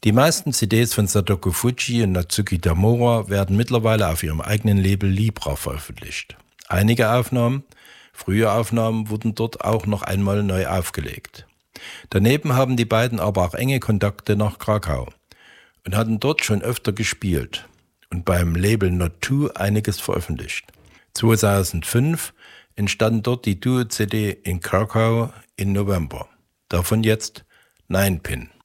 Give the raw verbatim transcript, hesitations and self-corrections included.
Die meisten C Ds von Sadako Fujii und Natsuki Tamura werden mittlerweile auf ihrem eigenen Label Libra veröffentlicht. Einige Aufnahmen, frühe Aufnahmen, wurden dort auch noch einmal neu aufgelegt. Daneben haben die beiden aber auch enge Kontakte nach Krakau und hatten dort schon öfter gespielt und beim Label Not Two einiges veröffentlicht. zweitausendfünf entstand dort die Duo-C D in Krakau im November. Davon jetzt Ninepin.